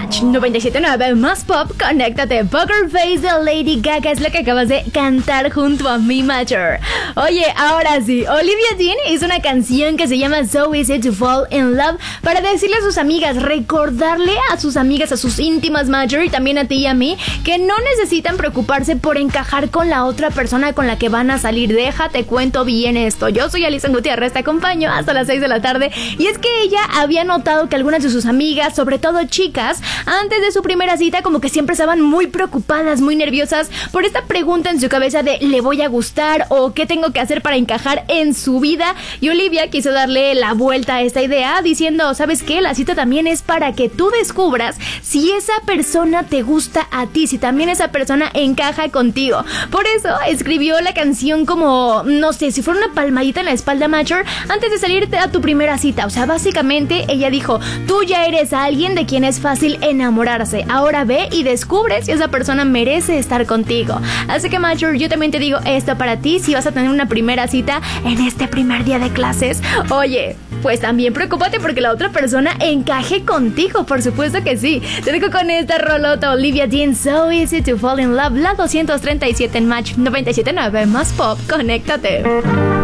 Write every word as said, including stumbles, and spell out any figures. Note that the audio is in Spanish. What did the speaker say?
Match noventa y siete punto nueve más pop, conéctate. Poker Face de Lady Gaga es lo que acabas de cantar junto a mi Matcher. Oye, ahora sí, Olivia Dean hizo una canción que se llama So Easy to Fall in Love para decirle a sus amigas, recordarle a sus amigas, a sus íntimas Matcher y también a ti y a mí, que no necesitan preocuparse por encajar con la otra persona con la que van a salir. Déjate cuento bien esto. Yo soy Alison Gutiérrez, te acompaño hasta las seis de la tarde. Y es que ella había notado que algunas de sus amigas, sobre todo chicas, antes de su primera cita como que siempre estaban muy preocupadas, muy nerviosas por esta pregunta en su cabeza de ¿le voy a gustar? O ¿qué tengo que hacer para encajar en su vida? Y Olivia quiso darle la vuelta a esta idea diciendo, ¿sabes qué? La cita también es para que tú descubras si esa persona te gusta a ti, si también esa persona encaja contigo. Por eso escribió la canción como, no sé, si fuera una palmadita en la espalda Matcher antes de salir a tu primera cita. O sea, básicamente ella dijo, tú ya eres alguien de quien es fácil enamorarse. Ahora ve y descubre si esa persona merece estar contigo. Así que Matcher, yo también te digo esto para ti, si vas a tener una primera cita en este primer día de clases, oye, pues también preocúpate porque la otra persona encaje contigo, por supuesto que sí. Te dejo con esta rolota, Olivia Dean, So Easy to Fall in Love, la doscientos treinta y siete en Match noventa y siete punto nueve más pop, conéctate.